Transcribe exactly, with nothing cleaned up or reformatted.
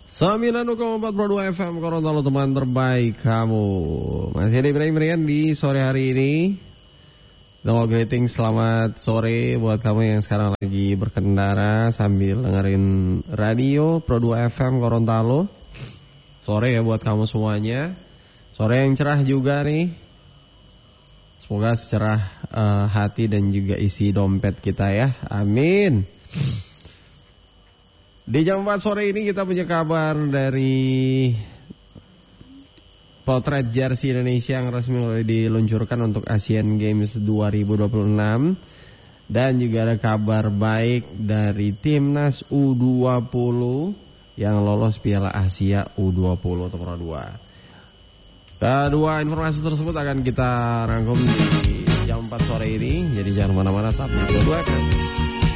sembilan puluh koma empat Pro dua F M Gorontalo, teman terbaik kamu. Masih ada Ibrahim Rian di sore hari ini. No greeting, selamat sore buat kamu yang sekarang lagi berkendara sambil dengerin radio Pro dua F M Gorontalo. Sore ya buat kamu semuanya. Sore yang cerah juga nih. Semoga secerah uh, hati dan juga isi dompet kita ya. Amin. Di jam empat sore ini kita punya kabar dari potret jersey Indonesia yang resmi mulai diluncurkan untuk Asian Games dua ribu dua puluh enam. Dan juga ada kabar baik dari Timnas U dua puluh yang lolos Piala Asia U dua puluh atau Pro dua. Kedua informasi tersebut akan kita rangkum di jam empat sore ini. Jadi jangan kemana-mana, tetap di Pro dua F M.